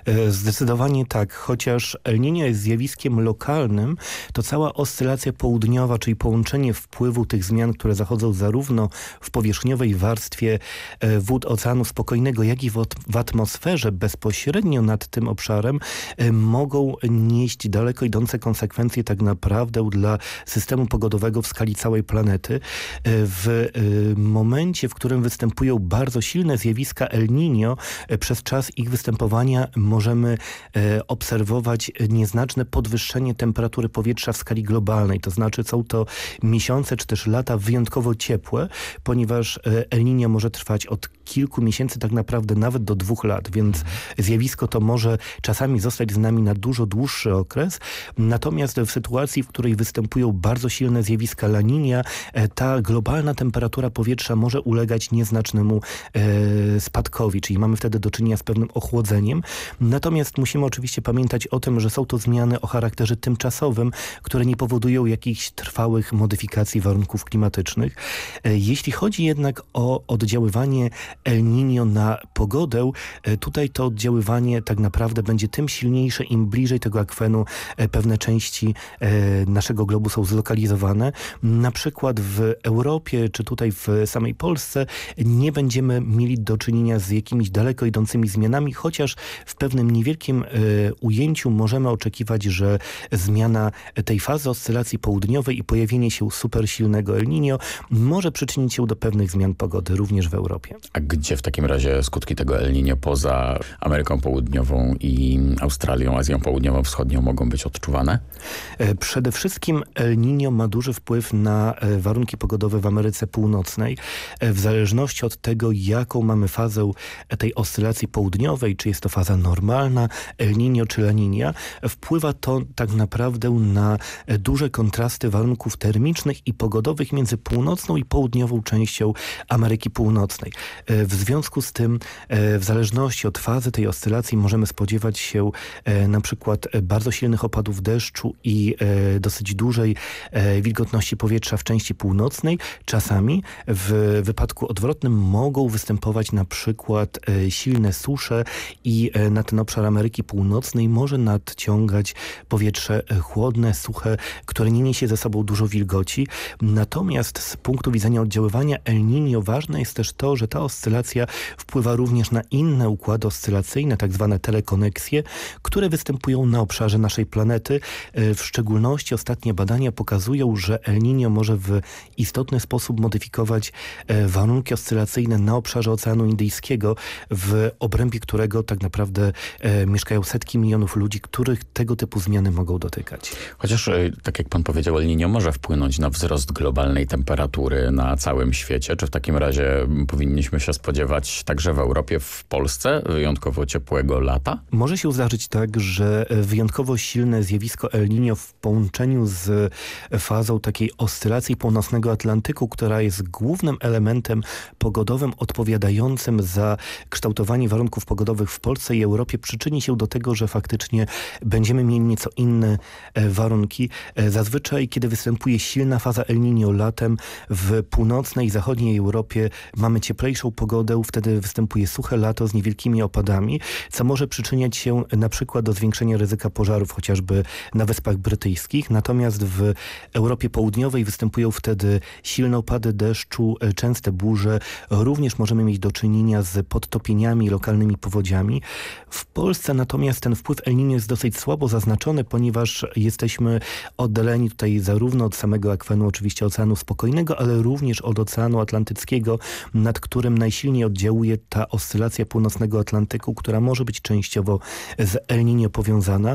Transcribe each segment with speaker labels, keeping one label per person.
Speaker 1: Zdecydowanie tak. Chociaż El Niño jest zjawiskiem lokalnym, to cała oscylacja południowa, czyli połączenie wpływu tych zmian, które zachodzą zarówno w powierzchniowej warstwie wód Oceanu Spokojnego, jak i w atmosferze bezpośrednio nad tym obszarem, mogą nieść daleko idące konsekwencje tak naprawdę dla systemu pogodowego w skali całej planety. W momencie, w którym występują bardzo silne zjawiska El Niño, przez czas ich występowania możemy obserwować nieznaczne podwyższenie temperatury powietrza w skali globalnej. To znaczy są to miesiące czy też lata wyjątkowo ciepłe, ponieważ El Niño może trwać od kilku miesięcy, tak naprawdę nawet do 2 lat, więc zjawisko to może czasami zostać z nami na dużo dłuższy okres. Natomiast w sytuacji, w której występują bardzo silne zjawiska La Niña, ta globalna temperatura powietrza może ulegać nieznacznemu spadkowi, czyli mamy wtedy do czynienia z pewnym ochłodzeniem. Natomiast musimy oczywiście pamiętać o tym, że są to zmiany o charakterze tymczasowym, które nie powodują jakichś trwałych modyfikacji warunków klimatycznych. Jeśli chodzi jednak o oddziaływanie El Niño na pogodę, tutaj to oddziaływanie tak naprawdę będzie tym silniejsze, im bliżej tego akwenu pewne części naszego globu są zlokalizowane. Na przykład w Europie, czy tutaj w samej Polsce nie będziemy mieli do czynienia z jakimiś daleko idącymi zmianami, chociaż w pewnym niewielkim ujęciu możemy oczekiwać, że zmiana tej fazy oscylacji południowej i pojawienie się super silnego El Niño może przyczynić się do pewnych zmian pogody również w Europie.
Speaker 2: A gdzie w takim razie skutki tego El Niño poza Ameryką Południową i Australią, Azją Południowo-Wschodnią mogą być odczuwane?
Speaker 1: Przede wszystkim El Niño ma duży wpływ na warunki pogodowe w Ameryce Północnej. W zależności od tego, jaką mamy fazę tej oscylacji południowej, czy jest to faza normalna, El Niño czy La Niña, wpływa to tak naprawdę na duże kontrasty warunków termicznych i pogodowych między północną i południową częścią Ameryki Północnej. W związku z tym, w zależności od fazy tej oscylacji możemy spodziewać się na przykład bardzo silnych opadów deszczu i dosyć dużej wilgotności powietrza w części północnej. Czasami w wypadku odwrotnym mogą występować na przykład silne susze i na ten obszar Ameryki Północnej może nadciągać powietrze chłodne, suche, które nie niesie ze sobą dużo wilgoci. Natomiast z punktu widzenia oddziaływania El Niño ważne jest też to, że ta oscylacja wpływa również na inne układy oscylacyjne, tak zwane telekoneksje, które występują na obszarze naszej planety. W szczególności ostatnie badania pokazują, że El Niño może w istotny sposób modyfikować warunki oscylacyjne na obszarze Oceanu Indyjskiego, w obrębie którego tak naprawdę mieszkają setki milionów ludzi, których tego typu zmiany mogą dotykać.
Speaker 2: Chociaż, tak jak pan powiedział, El Niño może wpłynąć na wzrost globalnej temperatury na całym świecie. Czy w takim razie powinniśmy się spodziewać także w Europie, w Polsce wyjątkowo ciepłego lata?
Speaker 1: Może się zdarzyć tak, że wyjątkowo silne zjawisko El Niño w połączeniu z fazą takiej oscylacji północnego Atlantyku, która jest głównym elementem pogodowym odpowiadającym za kształtowanie warunków pogodowych w Polsce i Europie, przyczyni się do tego, że faktycznie będziemy mieli nieco inne warunki. Zazwyczaj, kiedy występuje silna faza El Niño latem, w północnej i zachodniej Europie mamy cieplejszą pogodę, wtedy występuje suche lato z niewielkimi opadami, co może przyczyniać się na przykład do zwiększenia ryzyka pożarów, chociażby na Wyspach Brytyjskich. Natomiast w Europie Południowej występują wtedy silne opady deszczu, częste burze. Również możemy mieć do czynienia z podtopieniami i lokalnymi powodziami. W Polsce natomiast ten wpływ El Niño jest dosyć słabo zaznaczony, ponieważ jesteśmy oddaleni tutaj zarówno od samego akwenu oczywiście Oceanu Spokojnego, ale również od Oceanu Atlantyckiego, nad którym najsilniej oddziałuje ta oscylacja północnego Atlantyku, która może być częściowo z El Niño powiązana.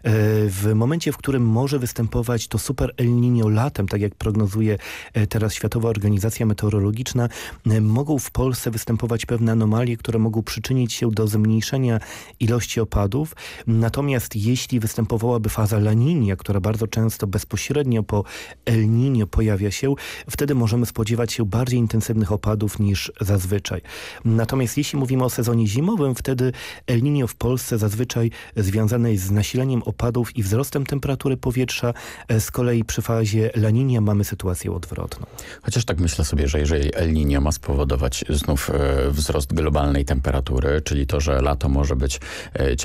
Speaker 1: W momencie, w którym może występować to super El Niño latem, tak jak prognozuje teraz Światowa Organizacja Meteorologiczna, mogą w Polsce występować pewne anomalie, które mogą przyczynić się do zmniejszenia ilości opadów. Natomiast jeśli występowałaby faza La Niña, która bardzo często bezpośrednio po El Niño pojawia się, wtedy możemy spodziewać się bardziej intensywnych opadów niż zazwyczaj. Natomiast jeśli mówimy o sezonie zimowym, wtedy El Niño w Polsce zazwyczaj związane jest z nasileniem opadów i wzrostem temperatury powietrza. Z kolei przy fazie La Niña mamy sytuację odwrotną.
Speaker 2: Chociaż tak myślę sobie, że jeżeli El Niño ma spowodować znów wzrost globalnej temperatury, czyli to, że lato może być